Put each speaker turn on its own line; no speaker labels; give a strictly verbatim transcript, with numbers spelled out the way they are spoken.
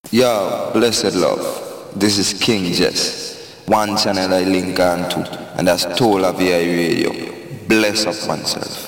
Yo, blessed love. This is King Jess. One channel I link on to, and that's Tola V I Radio. Bless up oneself.